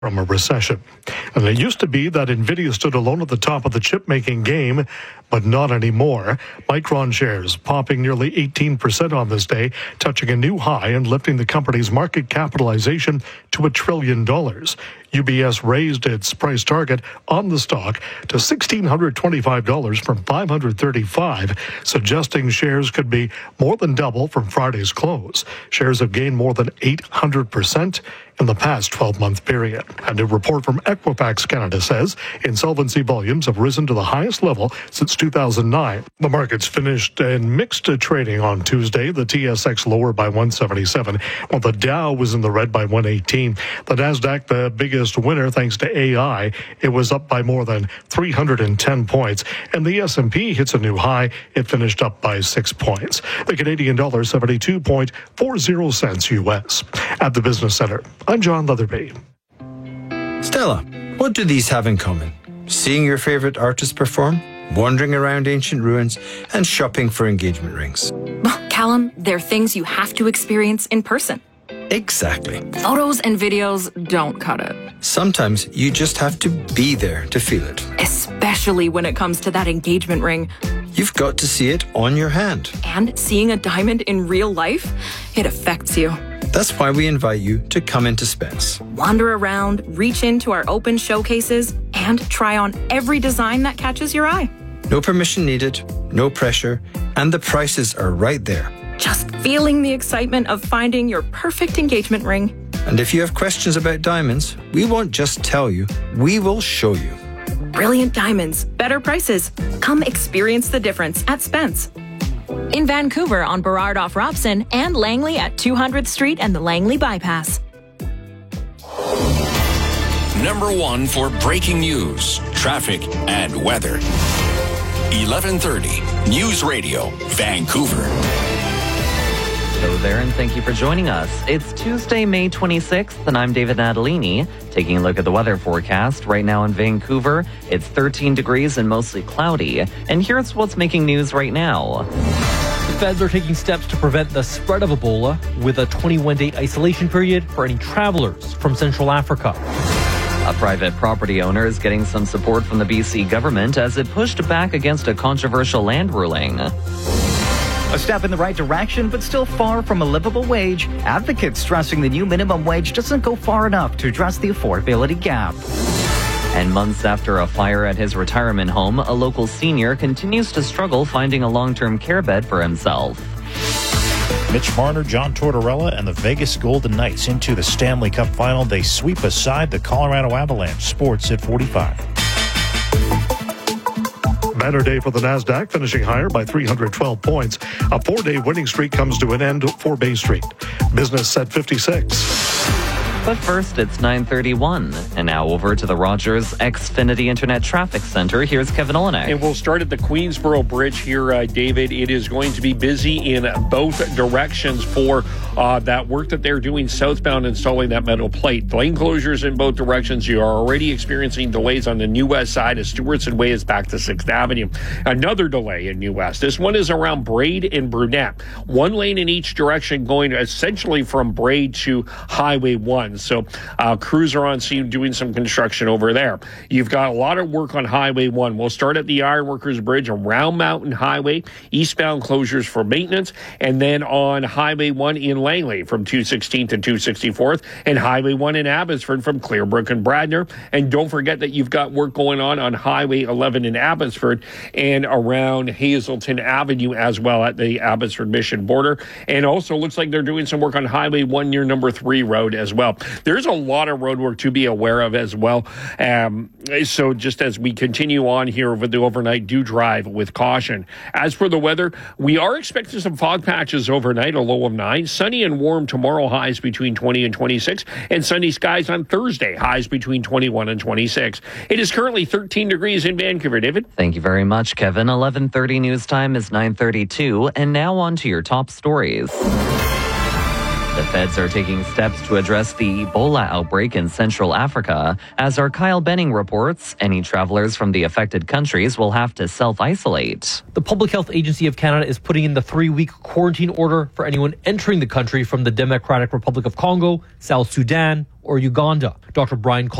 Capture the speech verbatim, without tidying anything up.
from a recession. And it used to be that NVIDIA stood alone at the top of the chip-making game, but not anymore. Micron shares popping nearly eighteen percent on this day, touching a new high and lifting the company's market capitalization to a trillion dollars. U B S raised its price target on the stock to one thousand six hundred twenty-five dollars from five hundred thirty-five dollars, suggesting shares could be more than double from Friday's close. Shares have gained more than eight hundred percent in the past twelve-month period. A new report from Equifax Canada says insolvency volumes have risen to the highest level since two thousand nine. The markets finished in mixed trading on Tuesday. The T S X lower by one seventy-seven, while the Dow was in the red by one eighteen. The Nasdaq, the biggest winner thanks to A I. It was up by more than three hundred ten points. And the S and P hits a new high. It finished up by six points. The Canadian dollar seventy-two point four zero cents U S. At the Business Center, I'm John Leatherby. Stella, what do these have in common? Seeing your favorite artist perform, wandering around ancient ruins, and shopping for engagement rings. Well, Callum, they're things you have to experience in person. Exactly. Photos and videos don't cut it. Sometimes you just have to be there to feel it. Especially when it comes to that engagement ring. You've got to see it on your hand. And seeing a diamond in real life, it affects you. That's why we invite you to come into Spence. Wander around, reach into our open showcases, and try on every design that catches your eye. No permission needed, no pressure, and the prices are right there. Just feeling the excitement of finding your perfect engagement ring. And if you have questions about diamonds, we won't just tell you, we will show you. Brilliant diamonds, better prices. Come experience the difference at Spence. In Vancouver on Burrard off Robson and Langley at two hundredth Street and the Langley Bypass. Number one for breaking news, traffic, and weather. eleven thirty News Radio, Vancouver. Hello there, and thank you for joining us. It's Tuesday, May twenty-sixth, and I'm David Natalini. Taking a look at the weather forecast. Right now in Vancouver, it's thirteen degrees and mostly cloudy. And here's what's making news right now. The feds are taking steps to prevent the spread of Ebola with a twenty-one day isolation period for any travelers from Central Africa. A private property owner is getting some support from the B C government as it pushed back against a controversial land ruling. A step in the right direction, but still far from a livable wage. Advocates stressing the new minimum wage doesn't go far enough to address the affordability gap. And months after a fire at his retirement home, a local senior continues to struggle finding a long-term care bed for himself. Mitch Marner, John Tortorella, and the Vegas Golden Knights into the Stanley Cup final. They sweep aside the Colorado Avalanche. Sports at forty-five. Banner day for the Nasdaq, finishing higher by three hundred twelve points. A four-day winning streak comes to an end for Bay Street. Business at fifty-six. But first, it's nine thirty-one. And now over to the Rogers Xfinity Internet Traffic Center. Here's Kevin Olenek. And we'll start at the Queensboro Bridge here, uh, David. It is going to be busy in both directions for uh, that work that they're doing southbound, installing that metal plate. Lane closures in both directions. You are already experiencing delays on the New West side as Stewardson Way is back to sixth Avenue. Another delay in New West. This one is around Braid and Brunette. One lane in each direction going essentially from Braid to Highway one. So uh, crews are on scene doing some construction over there. You've got a lot of work on Highway one. We'll start at the Ironworkers Bridge around Mountain Highway, eastbound closures for maintenance, and then on Highway one in Langley from two sixteenth to two sixty-fourth, and Highway one in Abbotsford from Clearbrook and Bradner. And don't forget that you've got work going on on Highway eleven in Abbotsford and around Hazelton Avenue as well at the Abbotsford-Mission border. And also looks like they're doing some work on Highway one near number three road as well. There's a lot of road work to be aware of as well. Um, so just as we continue on here with the overnight, do drive with caution. As for the weather, we are expecting some fog patches overnight, a low of nine. Sunny and warm tomorrow, highs between twenty and twenty-six. And sunny skies on Thursday, highs between twenty-one and twenty-six. It is currently thirteen degrees in Vancouver. David? Thank you very much, Kevin. eleven thirty news time is nine thirty-two. And now on to your top stories. The feds are taking steps to address the Ebola outbreak in Central Africa. As our Kyle Benning reports, any travelers from the affected countries will have to self-isolate. The Public Health Agency of Canada is putting in the three-week quarantine order for anyone entering the country from the Democratic Republic of Congo, South Sudan, or Uganda. Doctor Brian